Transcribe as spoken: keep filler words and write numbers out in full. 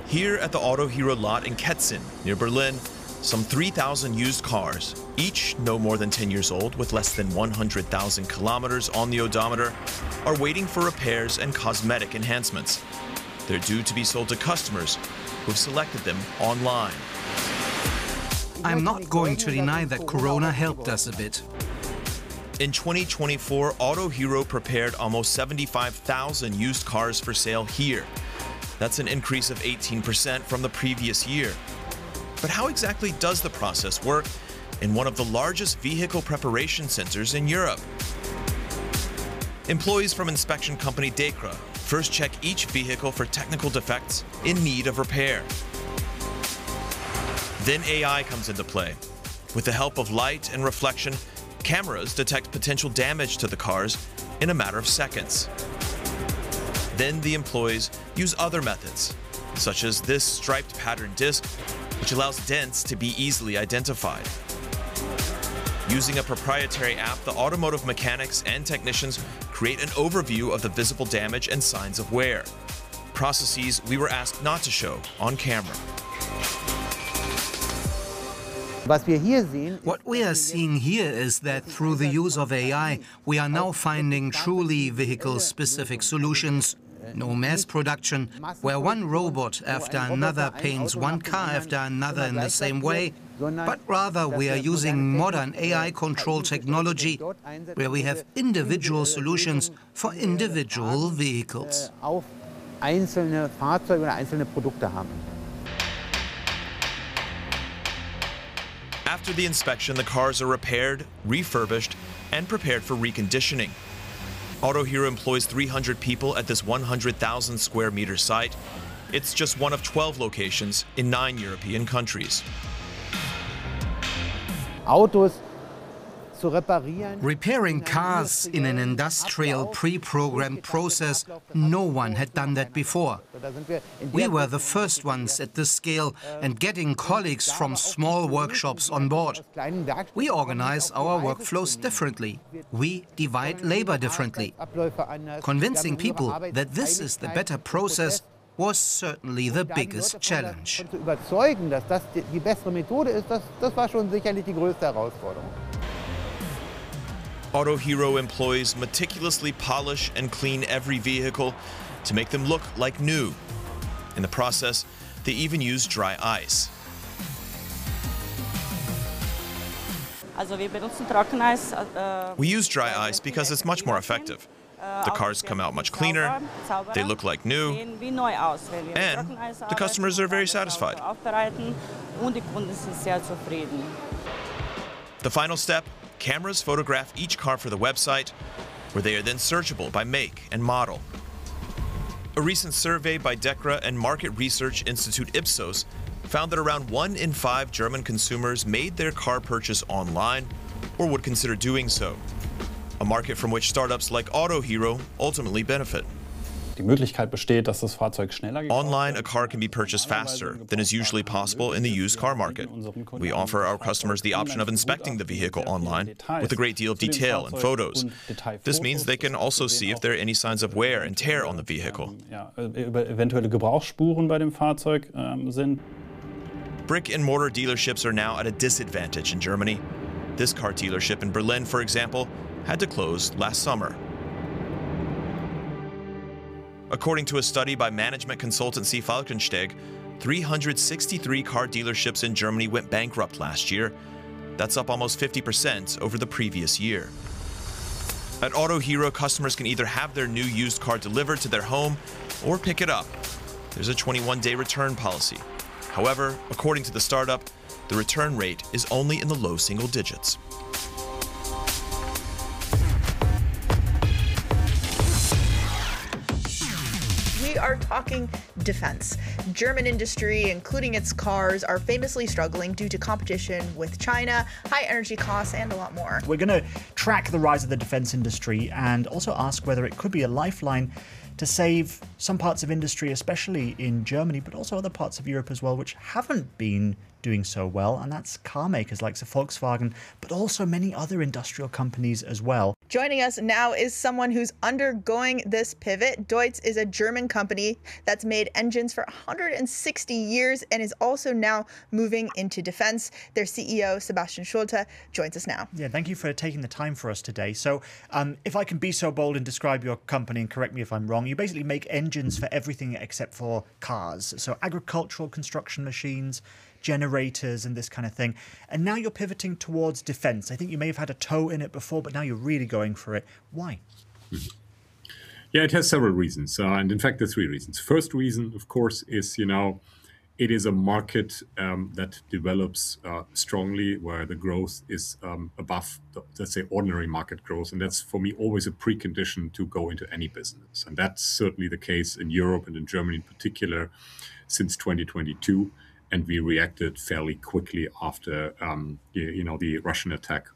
Here at the Autohero lot in Ketzin, near Berlin, some three thousand used cars, each no more than ten years old with less than one hundred thousand kilometers on the odometer, are waiting for repairs and cosmetic enhancements. They're due to be sold to customers who've selected them online. I'm not going to deny that Corona helped us a bit. In twenty twenty-four, Autohero prepared almost seventy-five thousand used cars for sale here. That's an increase of eighteen percent from the previous year. But how exactly does the process work in one of the largest vehicle preparation centers in Europe? Employees from inspection company DEKRA first check each vehicle for technical defects in need of repair. Then A I comes into play. With the help of light and reflection, cameras detect potential damage to the cars in a matter of seconds. Then the employees use other methods, such as this striped pattern disc, which allows dents to be easily identified. Using a proprietary app, the automotive mechanics and technicians create an overview of the visible damage and signs of wear, processes we were asked not to show on camera. What we are seeing here is that through the use of A I, we are now finding truly vehicle-specific solutions. No mass production, where one robot after another paints one car after another in the same way, but rather we are using modern A I-controlled technology, where we have individual solutions for individual vehicles. After the inspection, the cars are repaired, refurbished, and prepared for reconditioning. Autohero employs three hundred people at this one hundred thousand square meter site. It's just one of twelve locations in nine European countries. Repairing cars in an industrial pre-programmed process, no one had done that before. We were the first ones at this scale and getting colleagues from small workshops on board. We organize our workflows differently. We divide labor differently. Convincing people that this is the better process was certainly the biggest challenge. Autohero employees meticulously polish and clean every vehicle to make them look like new. In the process, they even use dry ice. We use dry ice because it's much more effective. The cars come out much cleaner, they look like new, and the customers are very satisfied. The final step: cameras photograph each car for the website, where they are then searchable by make and model. A recent survey by DEKRA and market research institute Ipsos found that around one in five German consumers made their car purchase online or would consider doing so, a market from which startups like Autohero ultimately benefit. Online, a car can be purchased faster than is usually possible in the used car market. We offer our customers the option of inspecting the vehicle online with a great deal of detail and photos. This means they can also see if there are any signs of wear and tear on the vehicle. Brick and mortar dealerships are now at a disadvantage in Germany. This car dealership in Berlin, for example, had to close last summer. According to a study by management consultancy Falkensteg, three hundred sixty-three car dealerships in Germany went bankrupt last year. That's up almost fifty percent over the previous year. At Autohero, customers can either have their new used car delivered to their home or pick it up. There's a twenty-one day return policy. However, according to the startup, the return rate is only in the low single digits. We are talking defense. German industry, including its cars, are famously struggling due to competition with China, high energy costs, and a lot more. We're going to track the rise of the defense industry and also ask whether it could be a lifeline to save some parts of industry, especially in Germany, but also other parts of Europe as well, which haven't been doing so well. And that's car makers like Volkswagen, but also many other industrial companies as well. Joining us now is someone who's undergoing this pivot. Deutz is a German company that's made engines for one hundred sixty years and is also now moving into defense. Their C E O, Sebastian Schulte, joins us now. Yeah, thank you for taking the time for us today. So um, if I can be so bold and describe your company, and correct me if I'm wrong, you basically make engines for everything except for cars. So agricultural construction machines, generators and this kind of thing. And now you're pivoting towards defense. I think you may have had a toe in it before, but now you're really going for it. Why? Yeah, it has several reasons. Uh, and in fact, there are three reasons. First reason, of course, is, you know, it is a market um, that develops uh, strongly, where the growth is um, above, the, let's say, ordinary market growth. And that's, for me, always a precondition to go into any business. And that's certainly the case in Europe and in Germany in particular since twenty twenty-two. And we reacted fairly quickly after, um, you, you know, the Russian attack